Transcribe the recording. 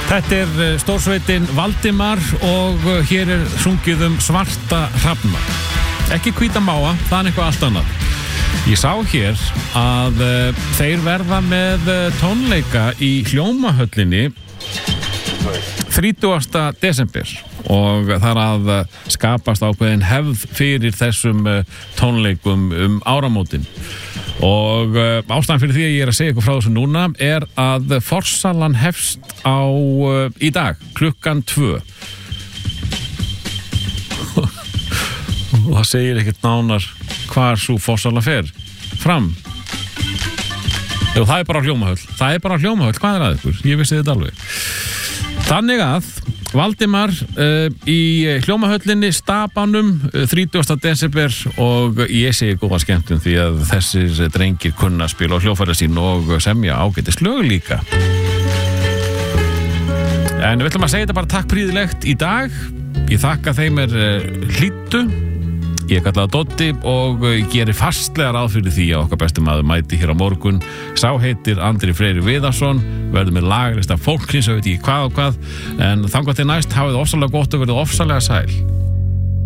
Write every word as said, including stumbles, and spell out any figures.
Þetta er stórsveitin Valdimar og hér er sungið um Svarta hrafna. Ekki hvíta máva, það er eitthvað allt annað. Ég sá hér að uh, þeir verða með uh, tónleika í Hljómahöllinni þrítugasta desember og það er að uh, skapast ákveðin hefð fyrir þessum uh, tónleikum um áramótin. Og uh, ástæðan fyrir því að ég er að segja ykkur frá þessu núna er að forsalan hefst á uh, í dag, klukkan tvö. Og það segir ekkert nánar hvar svo forsala fer fram. Jú, það er bara Hljómahöll. Það er bara Hljómahöll, hvað er að ykkur? Ég vissi þetta alveg. Þannig að Valdimar uh, í Hljómahöllinni Stapanum uh, þrítugasta desember og ég segi góða skemmtun því að þessir drengir kunna spila á hljóðfæri sín og semja ágætis lög líka. En við ætlum að segja þetta bara takk prýðilegt í dag. Ég þakka þeim er uh, hlýddu. Ég kallaði Doddi og uh, gerir fastlega ráð fyrir því að okkar besti maður mæti hér á morgun. Sá heitir Andri Freyr Viðarsson, verður með laglista fólksins, ég veit ekki hvað og hvað, en þangað til næst hafið ofsalega gott og verið ofsalega sæl.